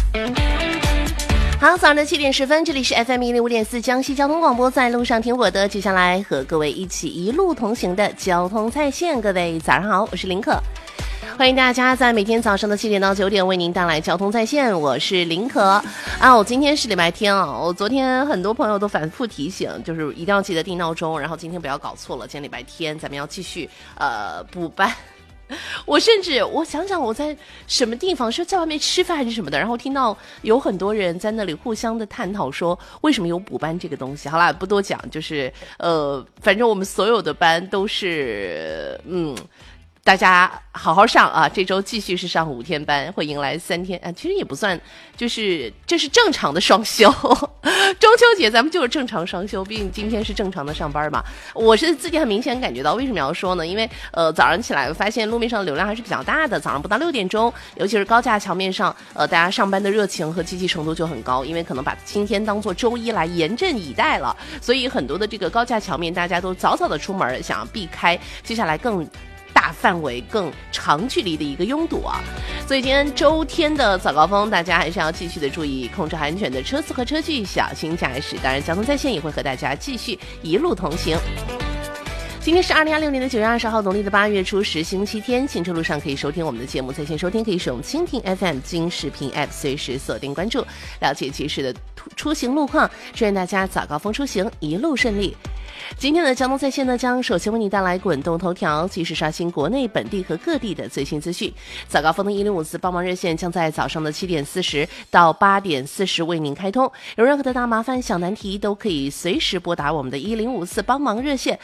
好，早上的7点10分，这里是 FM105.4 江西交通广播，在路上听我的，接下来和各位一起一路同行的交通在线，各位早上好，我是林可。欢迎大家在每天早上的7点到9点为您带来交通在线，我是林可啊。我今天是礼拜天啊，我昨天很多朋友都反复提醒，就是一定要记得定闹钟，然后今天不要搞错了，今天礼拜天咱们要继续补班。我甚至我想想我在什么地方，是在外面吃饭还是什么的，然后听到有很多人在那里互相的探讨说为什么有补班这个东西。好啦，不多讲，就是反正我们所有的班都是大家好好上啊！这周继续是上5天班，会迎来3天啊，其实也不算，就是这是正常的双休。中秋节咱们就是正常双休，毕竟今天是正常的上班嘛。我是自己很明显感觉到，为什么要说呢？因为早上起来发现路面上的流量还是比较大的，早上不到6点钟，尤其是高架桥面上，大家上班的热情和积极程度就很高，因为可能把今天当做周一来严阵以待了，所以很多的这个高架桥面大家都早早的出门，想要避开接下来更大范围更长距离的一个拥堵啊，所以今天周天的早高峰，大家还是要继续的注意控制安全的车速和车距，小心驾驶。当然交通在线也会和大家继续一路同行。今天是2026年的9月20号，农历的8月初10，星期天。行车路上可以收听我们的节目，在线收听可以使用蜻蜓 FM 金视频 App， 随时锁定关注，了解及时的出行路况，祝愿大家早高峰出行一路顺利。今天的交通在线呢，将首先为你带来滚动头条，及时刷新国内本地和各地的最新资讯。早高峰的1054帮忙热线将在早上的7点40到8点40为您开通，有任何的大麻烦小难题都可以随时拨打我们的1054帮忙热线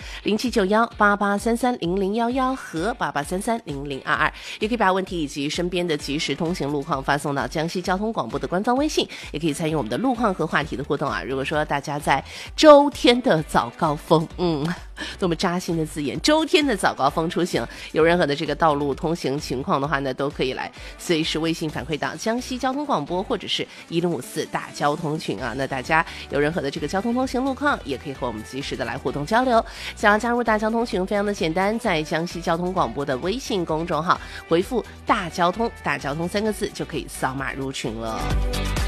079188330011和88330022，也可以把问题以及身边的即时通行路况发送到江西交通广播的官方微信，也可以参与我们的路况和话题的互动啊。如果说大家在周天的早高峰，多么扎心的字眼，周天的早高峰出行，有任何的这个道路通行情况的话呢，都可以来随时微信反馈到江西交通广播或者是1054大交通群啊。那大家有任何的这个交通通行路况，也可以和我们及时的来互动交流。想要加入大交通群非常的简单，在江西交通广播的微信公众号回复大交通3个字就可以扫码入群了。